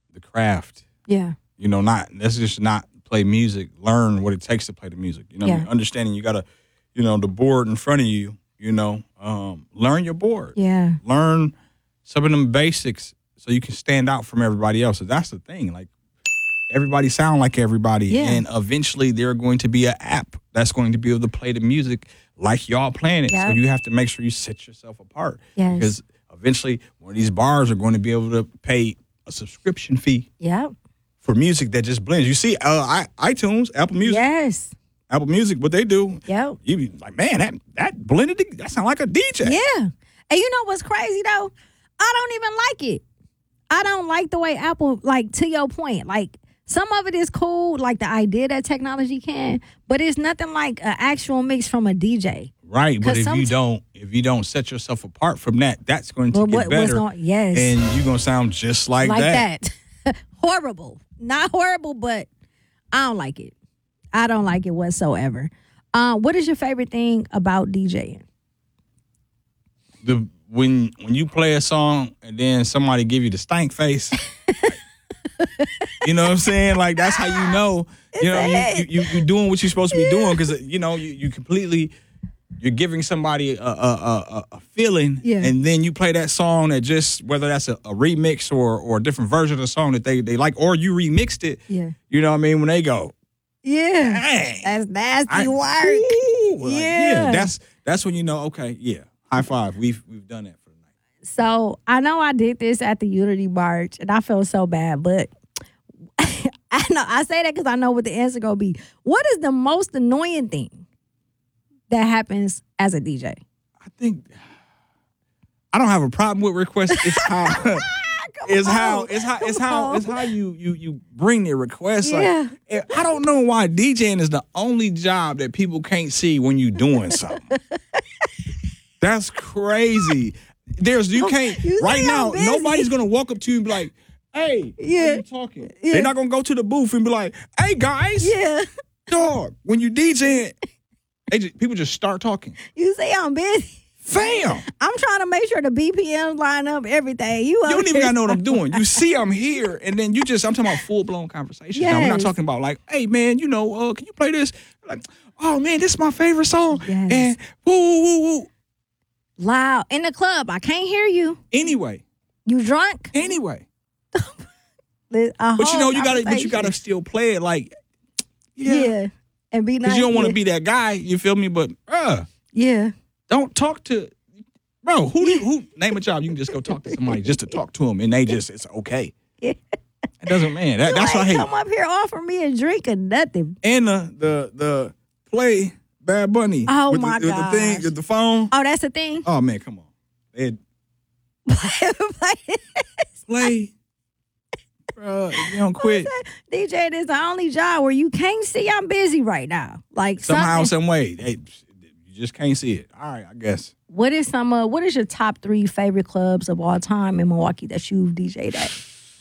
the craft. Yeah. You know, let's just not play music. Learn what it takes to play the music. You know, what I mean? Understanding you gotta, you know, the board in front of you. You know, learn your board. Yeah. Learn some of them basics so you can stand out from everybody else. So that's the thing. Like, everybody sound like everybody, and eventually there are going to be an app that's going to be able to play the music like y'all playing it. So you have to make sure you set yourself apart. Yes. Because eventually one of these bars are going to be able to pay a subscription fee for music that just blends. You see iTunes, Apple Music. Yes. Apple Music, what they do, Yep. you be like, man, that blended, that sound like a DJ. Yeah. And you know what's crazy, though? I don't even like it. I don't like the way Apple, like, to your point, like, some of it is cool, like the idea that technology can, but it's nothing like an actual mix from a DJ. Right, but if you don't set yourself apart from that, that's going to get better. Yes. And you're going to sound just like that. Horrible. Not horrible, but I don't like it. I don't like it whatsoever. What is your favorite thing about DJing? When you play a song and then somebody give you the stank face, you know what I'm saying? Like, that's how you know. You know, you're doing what you're supposed to be doing, because you know you're giving somebody a feeling, and then you play that song that just, whether that's a remix or a different version of the song that they like, or you remixed it. Yeah. You know what I mean? When they go, dang, that's nasty work. That's when you know, okay, high five. We've done that for the night. So I know I did this at the Unity March, and I felt so bad, but I know I say that because I know what the answer gonna be. What is the most annoying thing that happens as a DJ? I think I don't have a problem with requests. It's how you bring the request. Like, I don't know why DJing is the only job that people can't see when you doing something. That's crazy. You can't right now. Nobody's gonna walk up to you and be like, "Hey, why are you talking?" They're not gonna go to the booth and be like, "Hey guys, dog." When you DJing, people just start talking. You say I'm busy. Fam, I'm trying to make sure the BPMs line up, everything. You don't even gotta know what I'm doing. You see I'm here, and then I'm talking about full-blown conversation. Now, we're not talking about like, hey man, you know, can you play this? Like, oh man, this is my favorite song. Yes. And woo, woo, woo. Loud. In the club, I can't hear you. Anyway. You drunk? Anyway. But you know, you gotta still play it like, and be nice. Because you don't want to be that guy, you feel me? But don't talk to, bro. Who name a job? You can just go talk to somebody just to talk to them, and it's okay. It doesn't, man. That's why I hate. Come up here, offer me a drink or nothing. And the play Bad Bunny. Oh my god. The thing with the phone. Oh, that's the thing. Oh man, come on. Play. Bro, if you don't quit. DJ is the only job where you can't see I'm busy right now. Like somehow, some way. Hey, you just can't see it. All right, I guess. What is your top 3 favorite clubs of all time in Milwaukee that you've DJ'd at?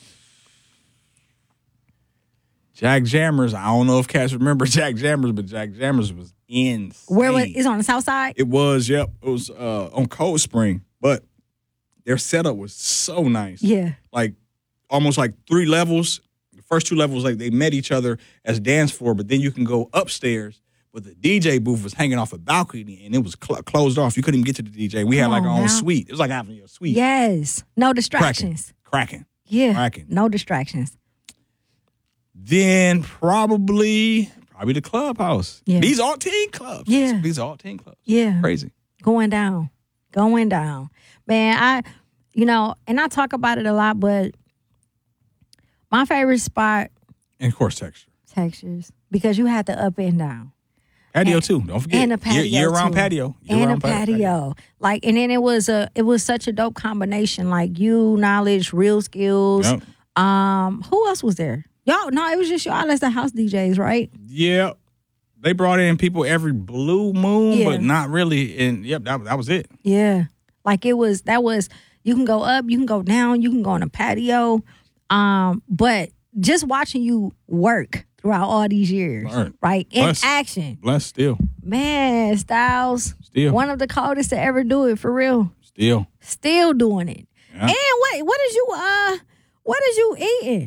Jack Jammers. I don't know if cats remember Jack Jammers, but Jack Jammers was insane. Where was it's on the south side? It was, yep. It was on Cold Spring. But their setup was so nice. Yeah. Like almost like 3 levels. The first 2 levels, like they met each other as dance floor, but then you can go upstairs. But the DJ booth was hanging off a balcony, and it was closed off. You couldn't even get to the DJ. We had like our own suite. It was like having your suite. Yes. No distractions. Cracking. Yeah. Cracking. No distractions. Then probably the clubhouse. Yeah. These all teen clubs. Yeah. These all teen clubs. Yeah. Crazy. Going down. Man, and I talk about it a lot, but my favorite spot. And of course, Textures. Because you had the up and down. Patio too. Don't forget. And a patio year-round patio. And a patio. Like, and then it was such a dope combination. Like you, knowledge, real skills. Yep. Who else was there? Y'all, no, it was just y'all as the house DJs, right? Yeah. They brought in people every blue moon, but not really. And that was it. Yeah. Like you can go up, you can go down, you can go on a patio. But just watching you work throughout all these years, right? In action. Blessed still. Man, Styles. Still. One of the coldest to ever do it, for real. Still doing it. Yeah. And what is you eating?